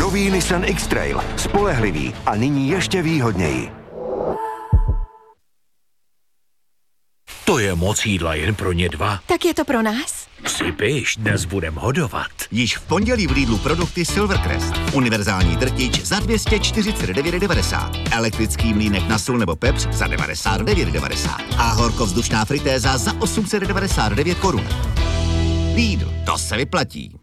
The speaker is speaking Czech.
Nový Nissan X-Trail. Spolehlivý a nyní ještě výhodněji. To je moc jídla jen pro ně dva. Tak je to pro nás? Sypiš, dnes budem hodovat. Již v pondělí v Lidlu produkty Silvercrest. Univerzální drtič za 249,90. Elektrický mlýnek na sůl nebo pepř za 99,90. A horkovzdušná fritéza za 899 korun. Lidl, to se vyplatí.